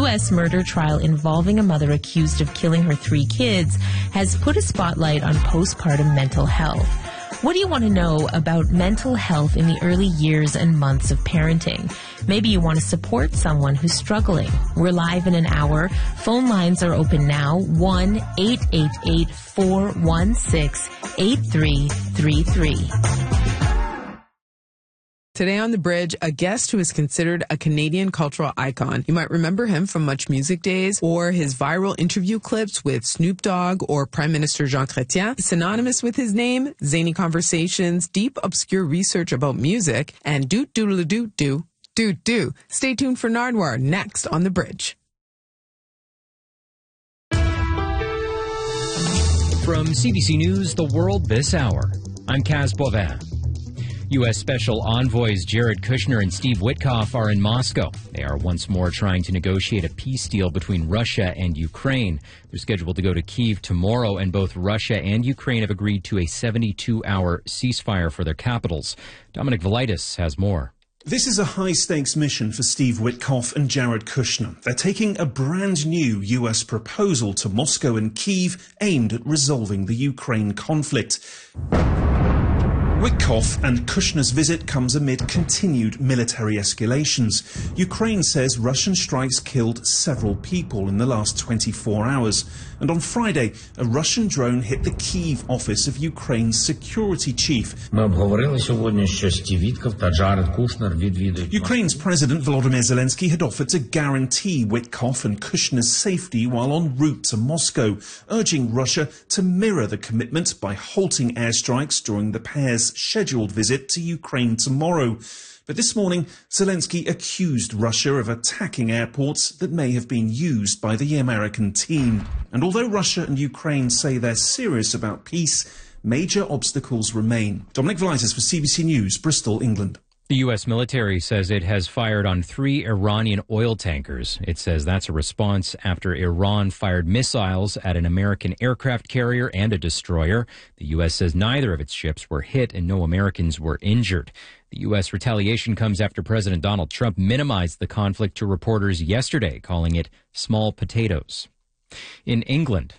U.S. murder trial involving a mother accused of killing her 3 kids has put a spotlight on postpartum mental health. What do you want to know about mental health in the early years and months of parenting? Maybe you want to support someone who's struggling. We're live in an hour. Phone lines are open now. 1-888-416-8333. Today on The Bridge, a guest who is considered a Canadian cultural icon. You might remember him from Much Music Days or his viral interview clips with Snoop Dogg or Prime Minister Jean Chrétien. Synonymous with his name, zany conversations, deep obscure research about music, and doot-doodle-doot-doo. Stay tuned for Nardwuar next on The Bridge. From CBC News, The World This Hour, I'm Kaz Bovin. U.S. Special Envoys Jared Kushner and Steve Witkoff are in Moscow. They are once more trying to negotiate a peace deal between Russia and Ukraine. They're scheduled to go to Kyiv tomorrow, and both Russia and Ukraine have agreed to a 72-hour ceasefire for their capitals. Dominic Velitis has more. This is a high-stakes mission for Steve Witkoff and Jared Kushner. They're taking a brand-new U.S. proposal to Moscow and Kyiv aimed at resolving the Ukraine conflict. Witkoff and Kushner's visit comes amid continued military escalations. Ukraine says Russian strikes killed several people in the last 24 hours. And on Friday, a Russian drone hit the Kyiv office of Ukraine's security chief. Ukraine's President Volodymyr Zelensky had offered to guarantee Witkoff and Kushner's safety while en route to Moscow, urging Russia to mirror the commitment by halting airstrikes during the pair's scheduled visit to Ukraine tomorrow. But this morning, Zelensky accused Russia of attacking airports that may have been used by the American team. And although Russia and Ukraine say they're serious about peace, major obstacles remain. Dominic Velitis for CBC News, Bristol, England. The U.S. military says it has fired on 3 Iranian oil tankers. It says that's a response after Iran fired missiles at an American aircraft carrier and a destroyer. The U.S. says neither of its ships were hit and no Americans were injured. The U.S. retaliation comes after President Donald Trump minimized the conflict to reporters yesterday, calling it small potatoes. In England,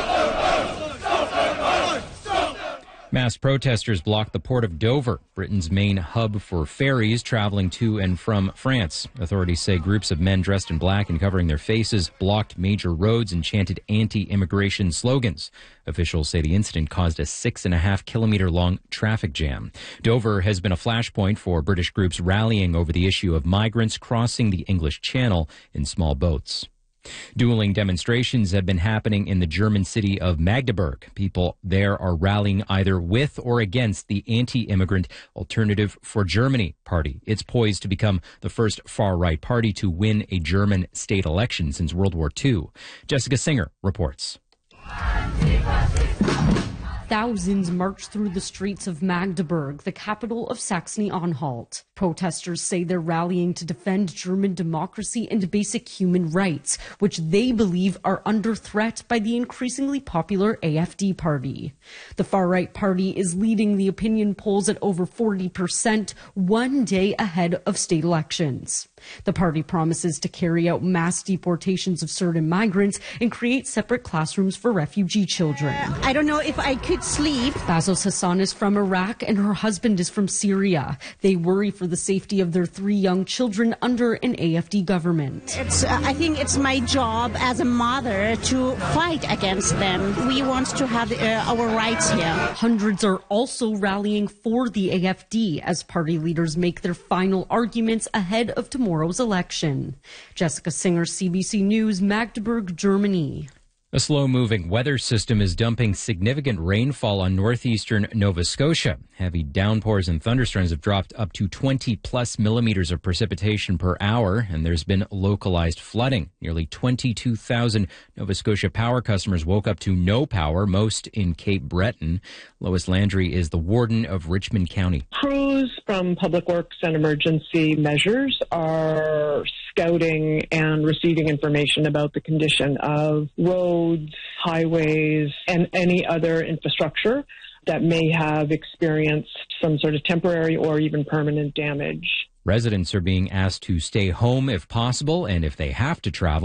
mass protesters blocked the port of Dover, Britain's main hub for ferries traveling to and from France. Authorities say groups of men dressed in black and covering their faces blocked major roads and chanted anti-immigration slogans. Officials say the incident caused a 6.5-kilometer-long traffic jam. Dover has been a flashpoint for British groups rallying over the issue of migrants crossing the English Channel in small boats. Dueling demonstrations have been happening in the German city of Magdeburg. People there are rallying either with or against the anti-immigrant Alternative for Germany party. It's poised to become the first far-right party to win a German state election since World War II. Jessica Singer reports. Thousands marched through the streets of Magdeburg, the capital of Saxony-Anhalt. Protesters say they're rallying to defend German democracy and basic human rights, which they believe are under threat by the increasingly popular AfD party. The far-right party is leading the opinion polls at over 40%, one day ahead of state elections. The party promises to carry out mass deportations of certain migrants and create separate classrooms for refugee children. I don't know if I could sleep. Bazos Hassan is from Iraq and her husband is from Syria. They worry for the safety of their 3 young children under an AfD government. I think it's my job as a mother to fight against them. We want to have our rights here. Hundreds are also rallying for the AfD as party leaders make their final arguments ahead of tomorrow's election. Jessica Singer, CBC News, Magdeburg, Germany. A slow-moving weather system is dumping significant rainfall on northeastern Nova Scotia. Heavy downpours and thunderstorms have dropped up to 20-plus millimeters of precipitation per hour, and there's been localized flooding. Nearly 22,000 Nova Scotia Power customers woke up to no power, most in Cape Breton. Lois Landry is the warden of Richmond County. Crews from Public Works and Emergency Measures are scouting and receiving information about the condition of roads, highways, and any other infrastructure that may have experienced some sort of temporary or even permanent damage. Residents are being asked to stay home if possible, and if they have to travel,